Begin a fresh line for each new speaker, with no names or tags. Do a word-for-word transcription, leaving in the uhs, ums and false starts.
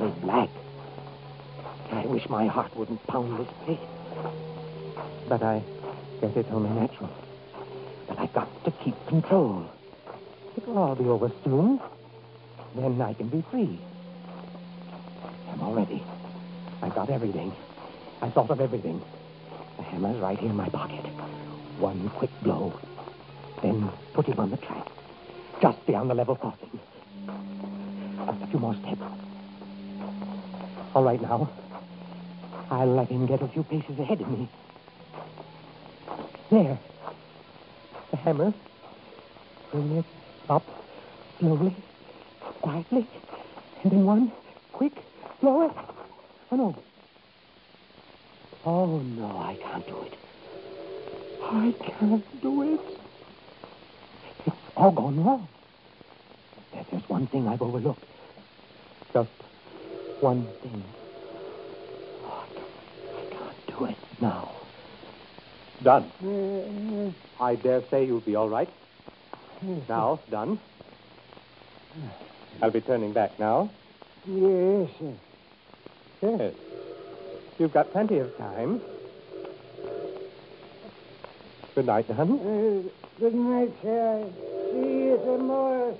is black. I wish my heart wouldn't pound this place. But I guess it's only natural. But I've got to keep control. It'll all be over soon. Then I can be free. I'm all ready. I've got everything. I thought of everything. The hammer's right here in my pocket. One quick blow. Then put him on the track. Just beyond the level crossing. Just a few more steps. All right now. I'll let him get a few paces ahead of me. There. The hammer. Bring it up slowly, quietly, and then one quick blow. Oh, no. Oh, no, I can't do it. I can't do it. It's all gone wrong. There's just one thing I've overlooked. Just one thing. Oh, I can't do it now. Done. Uh, I dare say you'll be all right. Now, done. I'll be turning back now.
Yes, sir.
Yes. You've got plenty of time. Good night, Don.
Uh, good night, sir. See you tomorrow.